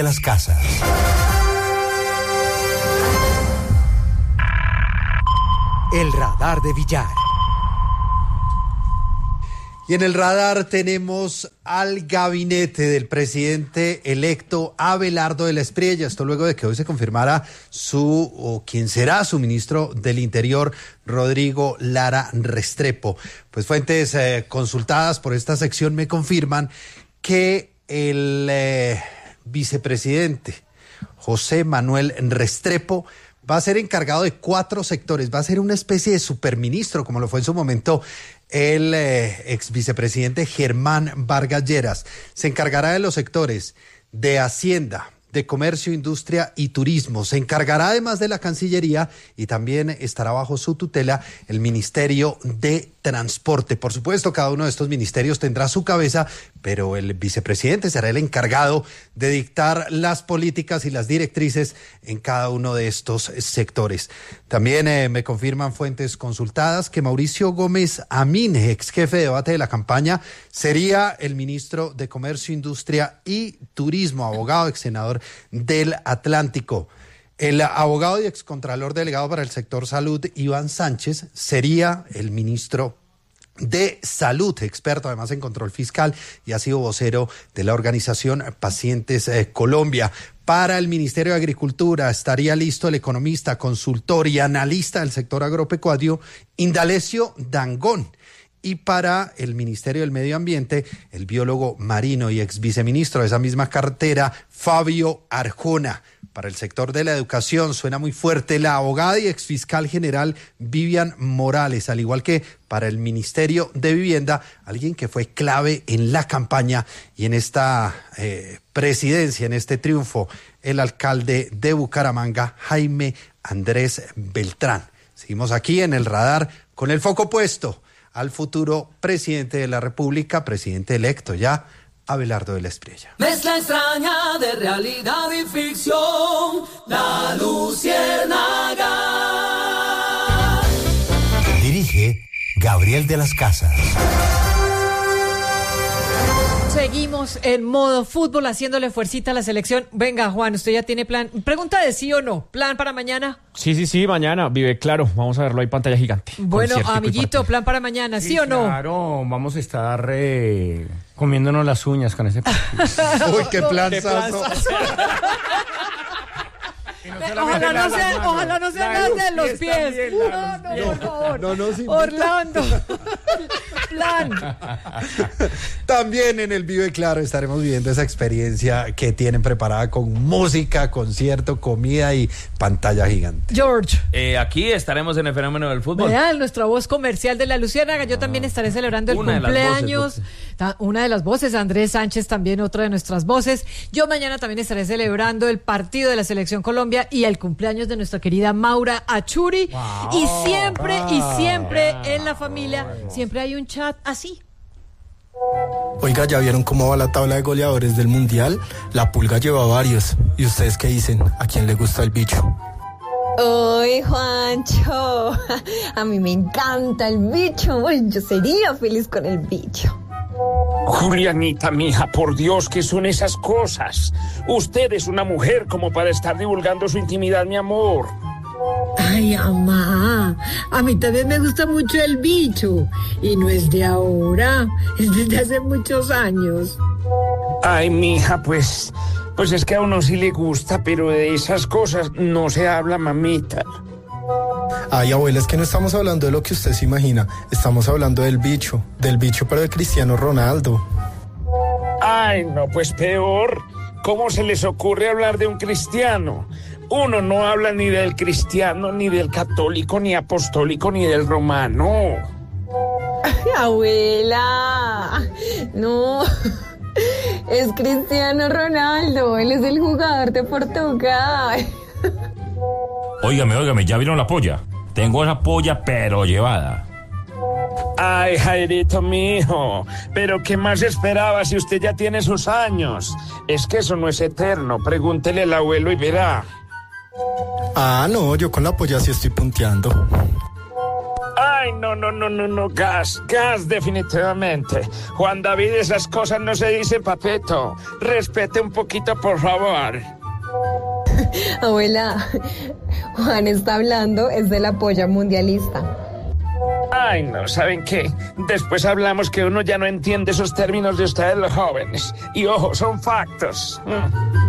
de las casas. El radar de Villar. Y en el radar tenemos al gabinete del presidente electo Abelardo de la Espriella. Esto luego de que hoy se confirmara quien será su ministro del Interior, Rodrigo Lara Restrepo. Pues fuentes consultadas por esta sección me confirman que el vicepresidente José Manuel Restrepo va a ser encargado de 4 sectores, va a ser una especie de superministro, como lo fue en su momento el ex vicepresidente Germán Vargas Lleras. Se encargará de los sectores de Hacienda, de Comercio, Industria y Turismo. Se encargará además de la Cancillería y también estará bajo su tutela el Ministerio de Transporte. Por supuesto, cada uno de estos ministerios tendrá su cabeza, pero el vicepresidente será el encargado de dictar las políticas y las directrices en cada uno de estos sectores. También me confirman fuentes consultadas que Mauricio Gómez Amín, ex jefe de debate de la campaña, sería el ministro de Comercio, Industria y Turismo, abogado, ex senador del Atlántico. El abogado y excontralor delegado para el sector salud, Iván Sánchez, sería el ministro de Salud, experto además en control fiscal y ha sido vocero de la organización Pacientes Colombia. Para el Ministerio de Agricultura estaría listo el economista, consultor y analista del sector agropecuario, Indalecio Dangond. Y para el Ministerio del Medio Ambiente, el biólogo marino y ex viceministro de esa misma cartera, Fabio Arjona. Para el sector de la educación suena muy fuerte la abogada y exfiscal general Vivian Morales, al igual que para el Ministerio de Vivienda, alguien que fue clave en la campaña y en esta presidencia, en este triunfo, el alcalde de Bucaramanga, Jaime Andrés Beltrán. Seguimos aquí en el radar con el foco puesto al futuro presidente de la República, presidente electo ya, Abelardo de la Espriella. Mezcla extraña de realidad y ficción, La Luciérnaga. Dirige Gabriel de las Casas. Seguimos en modo fútbol, haciéndole fuercita a la selección. Venga, Juan, ¿usted ya tiene plan? Pregunta de sí o no. ¿Plan para mañana? Sí, mañana. Vive claro. Vamos a verlo ahí, pantalla gigante. Bueno, amiguito, plan para mañana, ¿sí o no? Claro, vamos a estar comiéndonos las uñas con ese partido. Uy, qué planzazo. Ojalá no sean las de los pies. No, por favor. No, Orlando. Plan. También en el Vive Claro estaremos viviendo esa experiencia que tienen preparada con música, concierto, comida y pantalla gigante. George. Aquí estaremos en el fenómeno del fútbol. Vean, nuestra voz comercial de La Luciérnaga. Yo también estaré celebrando el cumpleaños. Una de las voces, Andrés Sánchez, también otra de nuestras voces. Yo mañana también estaré celebrando el partido de la Selección Colombia y el cumpleaños de nuestra querida Maura Achuri. Wow. Y siempre en la familia, siempre hay un chat así. Oiga, ¿ya vieron cómo va la tabla de goleadores del Mundial? La Pulga lleva varios. ¿Y ustedes qué dicen? ¿A quién le gusta el bicho? ¡Uy, Juancho! A mí me encanta el bicho. Yo sería feliz con el bicho. Julianita, mija, por Dios, ¿qué son esas cosas? Usted es una mujer como para estar divulgando su intimidad, mi amor. Ay, mamá, a mí también me gusta mucho el bicho. Y no es de ahora, es desde hace muchos años. Ay, mija, pues es que a uno sí le gusta, pero de esas cosas no se habla, mamita. Ay, abuela, es que no estamos hablando de lo que usted se imagina. Estamos hablando del bicho pero de Cristiano Ronaldo. Ay, no, pues peor. ¿Cómo se les ocurre hablar de un cristiano? Uno no habla ni del cristiano, ni del católico, ni apostólico, ni del romano. Ay, abuela, no, es Cristiano Ronaldo, él es el jugador de Portugal. Óigame, ¿ya vieron la polla? Tengo esa polla pero llevada. Ay, Jairito, mijo, pero ¿qué más esperaba si usted ya tiene sus años? Es que eso no es eterno, pregúntele al abuelo y verá. Ah, no, yo con la polla sí estoy punteando. Ay, no, gas definitivamente. Juan David, esas cosas no se dicen, papeto. Respete un poquito, por favor. Abuela, Juan está hablando, es de la polla mundialista. Ay, no, ¿saben qué? Después hablamos, que uno ya no entiende esos términos de ustedes los jóvenes. Y ojo, son factos.